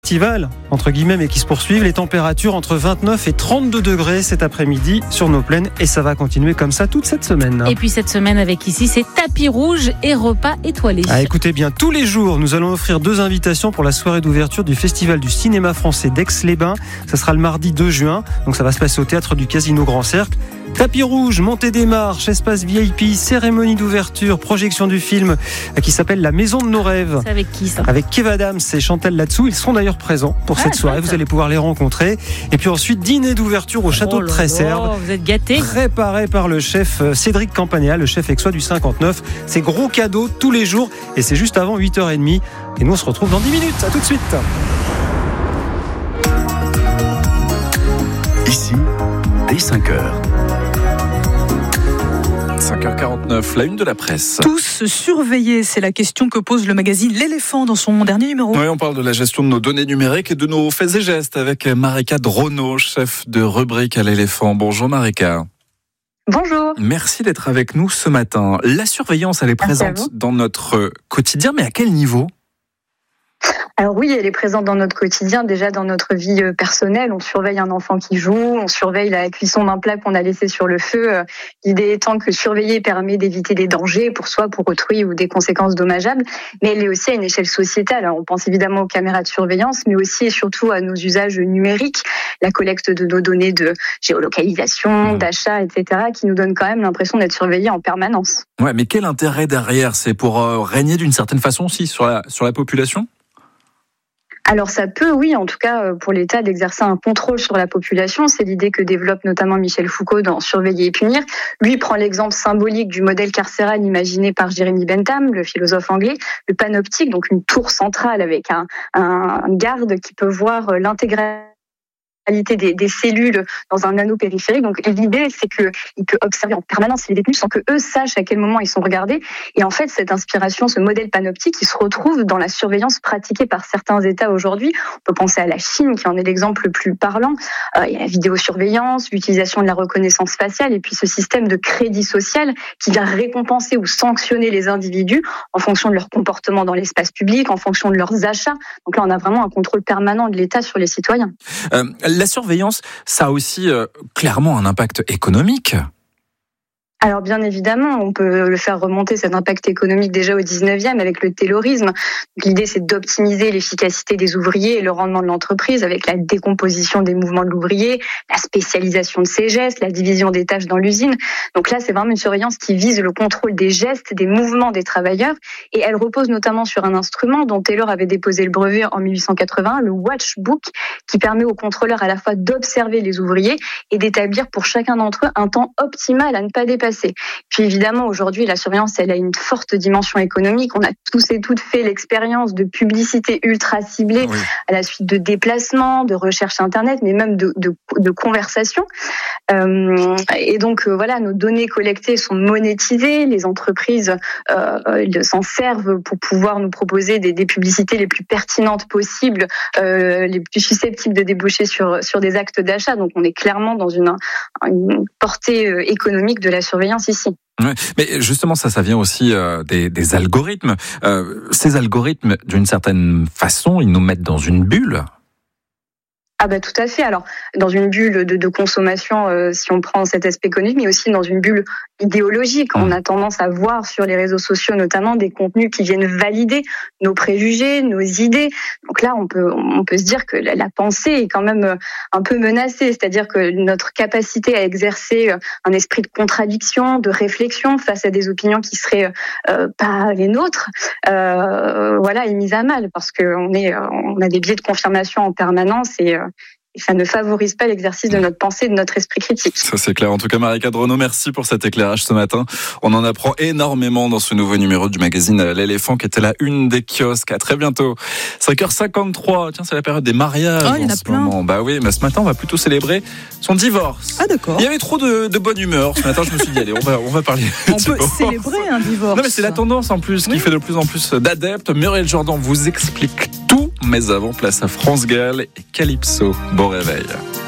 estivales, entre guillemets, mais qui se poursuivent. Les températures entre 29 et 32 degrés cet après-midi sur nos plaines. Et ça va continuer comme ça toute cette semaine. Et puis cette semaine avec ici, c'est tapis rouge et repas étoilés. Écoutez bien, tous les jours, nous allons offrir 2 invitations pour la soirée d'ouverture du Festival du cinéma français d'Aix-les-Bains. Ça sera le mardi 2 juin. Donc ça va se passer au théâtre du Casino Grand Cercle. Tapis rouge, montée des marches, espace VIP, cérémonie d'ouverture, projection du film qui s'appelle La Maison de nos rêves. C'est avec qui ça ? Avec Kev Adams et Chantal Latsou. Ils seront d'ailleurs présents pour cette soirée. Vous allez pouvoir les rencontrer. Et puis ensuite, dîner d'ouverture au château de Tresserve. Vous êtes gâtés. Préparé par le chef Cédric Campagnat, le chef aixois du 59. C'est gros cadeau tous les jours. Et c'est juste avant 8h30. Et nous, on se retrouve dans 10 minutes. À tout de suite. Ici, dès 5h. 5h49, la une de la presse. Tous surveillés, c'est la question que pose le magazine L'Éléphant dans son dernier numéro. Oui, on parle de la gestion de nos données numériques et de nos faits et gestes avec Marika Dronot, chef de rubrique à L'Éléphant. Bonjour Marika. Bonjour. Merci d'être avec nous ce matin. La surveillance, elle est présente dans notre quotidien, mais à quel niveau ? Alors oui, elle est présente dans notre quotidien, déjà dans notre vie personnelle. On surveille un enfant qui joue, on surveille la cuisson d'un plat qu'on a laissé sur le feu. L'idée étant que surveiller permet d'éviter des dangers pour soi, pour autrui ou des conséquences dommageables. Mais elle est aussi à une échelle sociétale. Alors, on pense évidemment aux caméras de surveillance, mais aussi et surtout à nos usages numériques, la collecte de nos données de géolocalisation, d'achat, etc., qui nous donne quand même l'impression d'être surveillés en permanence. Ouais, mais quel intérêt derrière ? C'est pour régner d'une certaine façon aussi sur la population ? Alors ça peut, oui, en tout cas pour l'État, d'exercer un contrôle sur la population. C'est l'idée que développe notamment Michel Foucault dans Surveiller et punir. Lui prend l'exemple symbolique du modèle carcéral imaginé par Jeremy Bentham, le philosophe anglais, le panoptique, donc une tour centrale avec un garde qui peut voir l'intégralité des cellules dans un anneau périphérique. Donc l'idée, c'est qu'il peut observer en permanence les détenus sans que eux sachent à quel moment ils sont regardés. Et en fait, cette inspiration, ce modèle panoptique, il se retrouve dans la surveillance pratiquée par certains États aujourd'hui. On peut penser à la Chine, qui en est l'exemple le plus parlant. Il y a la vidéosurveillance, l'utilisation de la reconnaissance faciale, et puis ce système de crédit social qui vient récompenser ou sanctionner les individus en fonction de leur comportement dans l'espace public, en fonction de leurs achats. Donc là, on a vraiment un contrôle permanent de l'État sur les citoyens. La surveillance, ça a aussi clairement un impact économique. Alors bien évidemment, on peut le faire remonter cet impact économique déjà au 19e avec le taylorisme. Donc, l'idée, c'est d'optimiser l'efficacité des ouvriers et le rendement de l'entreprise avec la décomposition des mouvements de l'ouvrier, la spécialisation de ses gestes, la division des tâches dans l'usine. Donc là, c'est vraiment une surveillance qui vise le contrôle des gestes, des mouvements des travailleurs, et elle repose notamment sur un instrument dont Taylor avait déposé le brevet en 1880, le Watchbook, qui permet aux contrôleurs à la fois d'observer les ouvriers et d'établir pour chacun d'entre eux un temps optimal à ne pas dépasser. Puis évidemment, aujourd'hui, la surveillance, elle a une forte dimension économique. On a tous et toutes fait l'expérience de publicité ultra ciblée à la suite de déplacements, de recherches Internet, mais même de conversations. Et donc, voilà, nos données collectées sont monétisées. Les entreprises s'en servent pour pouvoir nous proposer des publicités les plus pertinentes possibles, les plus susceptibles de déboucher sur des actes d'achat. Donc, on est clairement dans une portée économique de la surveillance ici. Ouais, mais justement, ça vient aussi des algorithmes. Ces algorithmes, d'une certaine façon, ils nous mettent dans une bulle. Ah bah tout à fait. Alors dans une bulle de consommation, si on prend cet aspect économique, mais aussi dans une bulle idéologique. On a tendance à voir sur les réseaux sociaux notamment des contenus qui viennent valider nos préjugés, nos idées. Donc là, on peut se dire que la pensée est quand même un peu menacée. C'est-à-dire que notre capacité à exercer un esprit de contradiction, de réflexion face à des opinions qui seraient pas les nôtres, voilà, est mise à mal parce qu'on a des biais de confirmation en permanence et ça ne favorise pas l'exercice de notre pensée, de notre esprit critique. Ça c'est clair. En tout cas, Marika Dronot, merci pour cet éclairage ce matin. On en apprend énormément dans ce nouveau numéro du magazine L'Éléphant qui était la une des kiosques. À très bientôt. 5h53. Tiens, c'est la période des mariages il y en a plein. moment. Bah oui, mais ce matin, on va plutôt célébrer son divorce. Ah d'accord. Il y avait trop de bonne humeur. Ce matin, je me suis dit, allez, on va parler. On peut célébrer un divorce. Non, mais c'est la tendance en plus qui fait de plus en plus d'adeptes. Muriel Jourdan vous explique tout. Mais avant, place à France Gall et Calypso. Bon réveil.